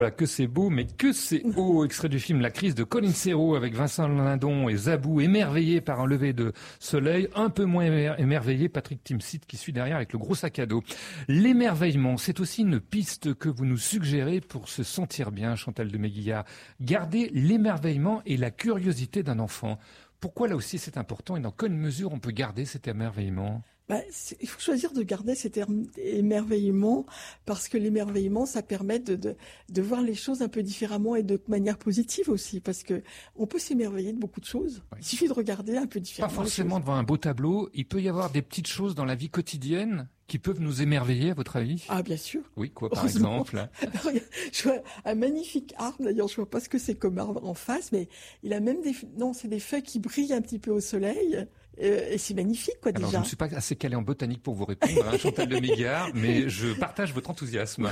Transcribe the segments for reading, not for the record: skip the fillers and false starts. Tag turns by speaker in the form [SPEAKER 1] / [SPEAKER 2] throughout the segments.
[SPEAKER 1] Voilà, que c'est beau, mais que c'est haut. Extrait du film La crise de Colin Serrault avec Vincent Lindon et Zabou, émerveillé par un lever de soleil. Un peu moins émerveillé, Patrick Timsit qui suit derrière avec le gros sac à dos. L'émerveillement, c'est aussi une piste que vous nous suggérez pour se sentir bien, Chantal de Méguillard. Garder l'émerveillement et la curiosité d'un enfant. Pourquoi là aussi c'est important et dans quelle mesure on peut garder cet émerveillement ?
[SPEAKER 2] Il faut choisir de garder cet émerveillement parce que l'émerveillement, ça permet de voir les choses un peu différemment et de manière positive aussi, parce que on peut s'émerveiller de beaucoup de choses. Oui. Il suffit de regarder un peu différemment.
[SPEAKER 1] Pas forcément devant un beau tableau. Il peut y avoir des petites choses dans la vie quotidienne qui peuvent nous émerveiller, à votre avis ?
[SPEAKER 2] Ah, bien sûr.
[SPEAKER 1] Oui, quoi, par exemple ?
[SPEAKER 2] Je vois un magnifique arbre, d'ailleurs, je vois pas ce que c'est comme arbre en face, mais il a même c'est des feuilles qui brillent un petit peu au soleil. Et c'est magnifique, quoi, déjà.
[SPEAKER 1] Alors, je ne suis pas assez calé en botanique pour vous répondre, Chantal de Méguillard, mais je partage votre enthousiasme.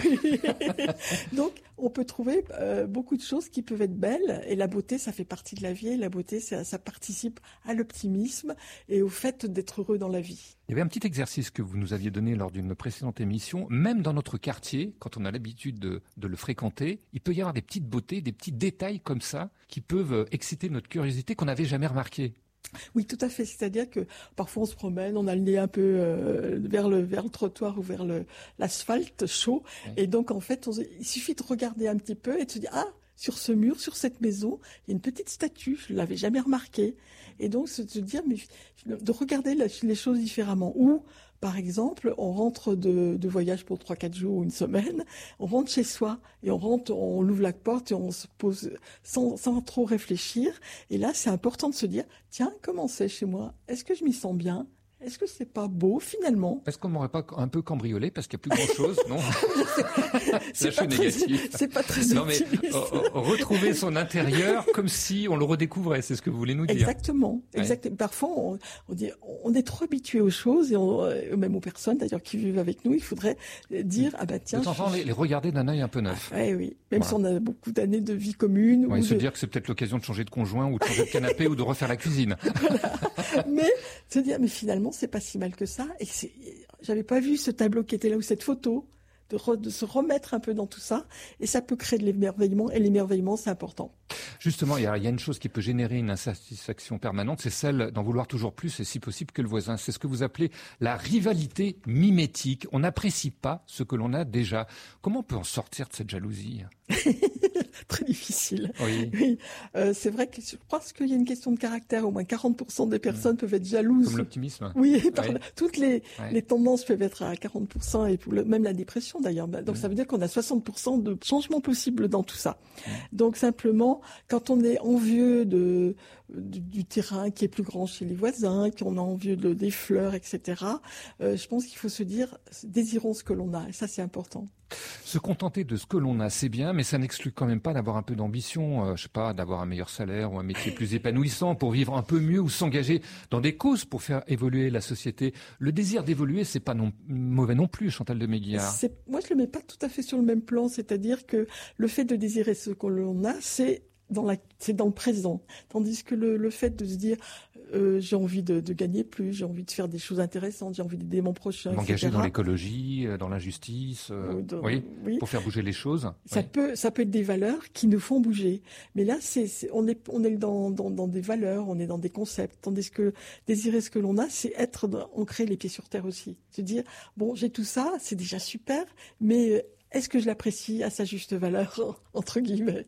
[SPEAKER 2] Donc, on peut trouver beaucoup de choses qui peuvent être belles, et la beauté, ça fait partie de la vie, et la beauté, ça participe à l'optimisme et au fait d'être heureux dans la vie.
[SPEAKER 1] Il y avait un petit exercice que vous nous aviez donné lors d'une précédente émission. Même dans notre quartier, quand on a l'habitude de le fréquenter, il peut y avoir des petites beautés, des petits détails comme ça, qui peuvent exciter notre curiosité qu'on n'avait jamais remarqué.
[SPEAKER 2] Oui, tout à fait. C'est-à-dire que parfois on se promène, on a le nez un peu vers le trottoir ou vers l'asphalte chaud, oui. Et donc en fait, il suffit de regarder un petit peu et de se dire sur ce mur, sur cette maison, il y a une petite statue. Je l'avais jamais remarqué. Et donc se dire de regarder les choses différemment. Ou par exemple, on rentre de voyage pour 3-4 jours ou une semaine, on rentre chez soi et on ouvre la porte et on se pose sans trop réfléchir. Et là, c'est important de se dire, tiens, comment c'est chez moi ? Est-ce que je m'y sens bien ? Est-ce que c'est pas beau finalement ?
[SPEAKER 1] Est-ce qu'on m'aurait pas un peu cambriolé parce qu'il n'y a plus grand-chose, non ?
[SPEAKER 2] C'est pas très
[SPEAKER 1] non mais retrouver son intérieur comme si on le redécouvrait, c'est ce que vous voulez nous dire.
[SPEAKER 2] Exactement. Ouais. Parfois on est trop habitué aux choses et même aux personnes d'ailleurs qui vivent avec nous. Il faudrait dire tiens.
[SPEAKER 1] De temps en temps les regarder d'un œil un peu neuf.
[SPEAKER 2] Oui. Même si on a beaucoup d'années de vie commune.
[SPEAKER 1] Ouais, se dire que c'est peut-être l'occasion de changer de conjoint ou de changer de canapé ou de refaire la cuisine.
[SPEAKER 2] Voilà. Mais se dire mais finalement c'est pas si mal que ça. Et j'avais pas vu ce tableau qui était là ou cette photo. De se remettre un peu dans tout ça, et ça peut créer de l'émerveillement, et l'émerveillement, c'est important.
[SPEAKER 1] Justement, il y a une chose qui peut générer une insatisfaction permanente, c'est celle d'en vouloir toujours plus, et si possible que le voisin. C'est ce que vous appelez la rivalité mimétique. On n'apprécie pas ce que l'on a déjà. Comment on peut en sortir de cette jalousie ?
[SPEAKER 2] Très difficile.
[SPEAKER 1] Oui.
[SPEAKER 2] C'est vrai que je pense qu'il y a une question de caractère. Au moins 40% des personnes peuvent être jalouses.
[SPEAKER 1] Comme l'optimisme.
[SPEAKER 2] Oui, toutes les tendances peuvent être à 40%, et même la dépression d'ailleurs. Donc ça veut dire qu'on a 60% de changements possibles dans tout ça. Donc simplement, quand on est envieux du terrain qui est plus grand chez les voisins, qu'on a envieux des fleurs, etc., je pense qu'il faut se dire, désirons ce que l'on a. Et ça, c'est important.
[SPEAKER 1] Se contenter de ce que l'on a, c'est bien, mais ça n'exclut quand même pas d'avoir un peu d'ambition, d'avoir un meilleur salaire ou un métier plus épanouissant pour vivre un peu mieux ou s'engager dans des causes pour faire évoluer la société. Le désir d'évoluer, c'est pas mauvais non plus, Chantal de Méguillard.
[SPEAKER 2] Moi, je le mets pas tout à fait sur le même plan, c'est-à-dire que le fait de désirer ce que l'on a, c'est dans le présent. Tandis que le fait de se dire j'ai envie de gagner plus, j'ai envie de faire des choses intéressantes, j'ai envie d'aider mon prochain,
[SPEAKER 1] m'engager dans l'écologie, dans l'injustice, oui, pour faire bouger les choses.
[SPEAKER 2] Ça peut être des valeurs qui nous font bouger. Mais là, on est dans des valeurs, on est dans des concepts. Tandis que désirer ce que l'on a, c'est être ancré les pieds sur terre aussi. Se dire bon, j'ai tout ça, c'est déjà super, mais est-ce que je l'apprécie à sa juste valeur, entre guillemets?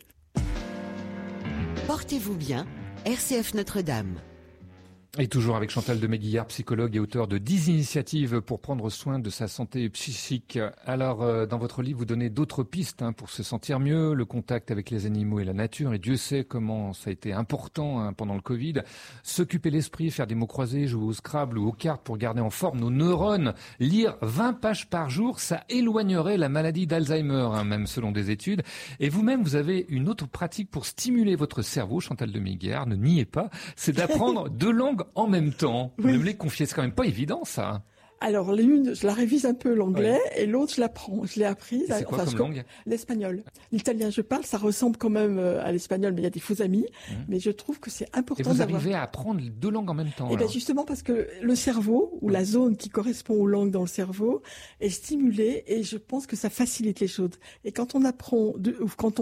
[SPEAKER 3] Portez-vous bien, RCF Notre-Dame.
[SPEAKER 1] Et toujours avec Chantal de Méguillard, psychologue et auteur de 10 initiatives pour prendre soin de sa santé psychique. Alors, dans votre livre, vous donnez d'autres pistes pour se sentir mieux, le contact avec les animaux et la nature. Et Dieu sait comment ça a été important pendant le Covid. S'occuper l'esprit, faire des mots croisés, jouer au Scrabble ou aux cartes pour garder en forme nos neurones. Lire 20 pages par jour, ça éloignerait la maladie d'Alzheimer, même selon des études. Et vous-même, vous avez une autre pratique pour stimuler votre cerveau, Chantal de Méguillard, ne niez pas, c'est d'apprendre deux langues en même temps. Vous me les confiez, c'est quand même pas évident ça.
[SPEAKER 2] Alors, l'une, je la révise un peu l'anglais, et l'autre, je l'apprends. Je l'ai apprise.
[SPEAKER 1] Et c'est quoi comme langue ?
[SPEAKER 2] L'espagnol. L'italien, je parle, ça ressemble quand même à l'espagnol, mais il y a des faux amis. Mais je trouve que c'est important
[SPEAKER 1] d'avoir... Et vous
[SPEAKER 2] d'avoir...
[SPEAKER 1] arrivez à apprendre 2 langues en même temps ?
[SPEAKER 2] Eh bien, justement, parce que le cerveau, ou la zone qui correspond aux langues dans le cerveau, est stimulée, et je pense que ça facilite les choses. Et quand on apprend, ou quand